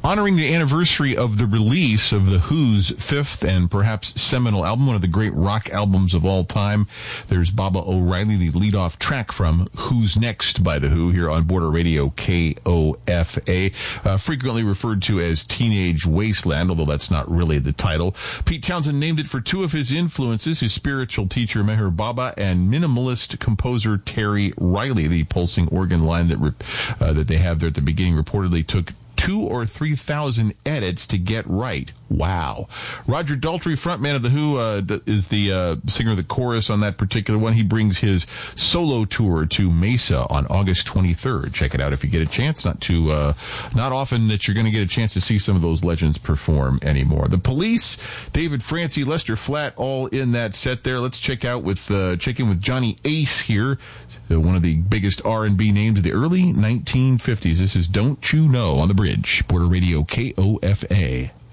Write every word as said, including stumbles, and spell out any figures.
honoring the anniversary of the release of The Who's fifth and perhaps seminal album, one of the great rock albums of all time. There's Baba O'Riley, the lead-off track from Who's Next by The Who here on Border Radio K O F A, uh, frequently referred to as Teenage Wasteland, although that's not really the title. Pete Townsend named it for two of his influences, his spiritual teacher Meher Baba and minimalist composer Terry Riley. The pulsing organ line that, uh, that they have there at the beginning reportedly took two or three thousand edits to get right. Wow. Roger Daltrey, frontman of The Who, uh, is the uh, singer of the chorus on that particular one. He brings his solo tour to Mesa on August twenty-third. Check it out if you get a chance. Not too, uh, not often that you're going to get a chance to see some of those legends perform anymore. The Police, David Francie, Lester Flatt, all in that set there. Let's check out with, uh, check in with Johnny Ace here, uh, one of the biggest R and B names of the early nineteen fifties. This is Don't You Know on the Bridge, Border Radio K O F A.